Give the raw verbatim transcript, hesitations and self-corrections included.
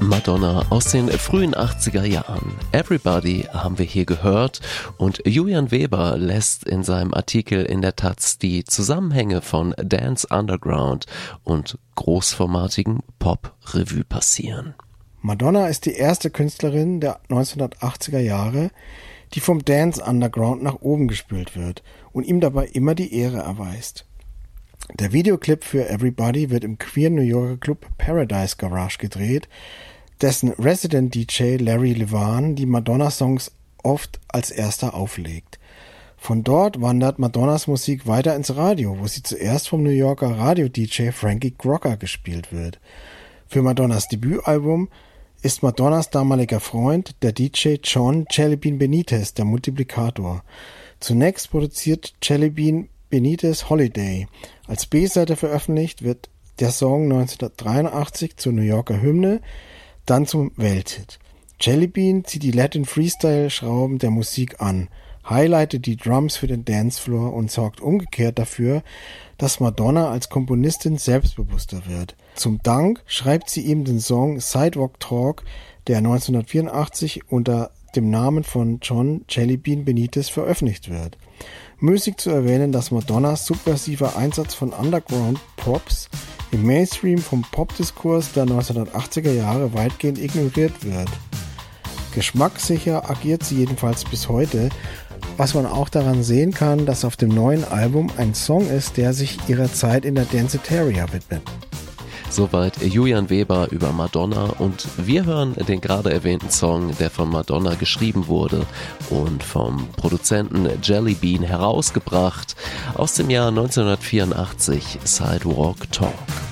Madonna aus den frühen achtziger Jahren. Everybody haben wir hier gehört und Julian Weber lässt in seinem Artikel in der Taz die Zusammenhänge von Dance Underground und großformatigen Pop-Revue passieren. Madonna ist die erste Künstlerin der neunzehnhundertachtziger Jahre, die vom Dance Underground nach oben gespült wird und ihm dabei immer die Ehre erweist. Der Videoclip für Everybody wird im queeren New Yorker Club Paradise Garage gedreht, dessen Resident D J Larry Levan die Madonna-Songs oft als erster auflegt. Von dort wandert Madonnas Musik weiter ins Radio, wo sie zuerst vom New Yorker Radio-D J Frankie Crocker gespielt wird. Für Madonnas Debütalbum ist Madonnas damaliger Freund, der D J John Jellybean Benitez, der Multiplikator. Zunächst produziert Jellybean Benitez Holiday. Als B-Seite veröffentlicht wird der Song neunzehnhundertdreiundachtzig zur New Yorker Hymne, dann zum Welthit. Jellybean zieht die Latin-Freestyle-Schrauben der Musik an, highlightet die Drums für den Dancefloor und sorgt umgekehrt dafür, dass Madonna als Komponistin selbstbewusster wird. Zum Dank schreibt sie ihm den Song Sidewalk Talk, der neunzehnhundertvierundachtzig unter dem Namen von John Jellybean Benitez veröffentlicht wird. Müßig zu erwähnen, dass Madonnas subversiver Einsatz von Underground-Props im Mainstream vom Popdiskurs der neunzehnhundertachtziger Jahre weitgehend ignoriert wird. Geschmackssicher agiert sie jedenfalls bis heute, was man auch daran sehen kann, dass auf dem neuen Album ein Song ist, der sich ihrer Zeit in der Danceteria widmet. Soweit Julian Weber über Madonna und wir hören den gerade erwähnten Song, der von Madonna geschrieben wurde und vom Produzenten Jellybean herausgebracht aus dem Jahr neunzehnhundertvierundachtzig, Sidewalk Talk.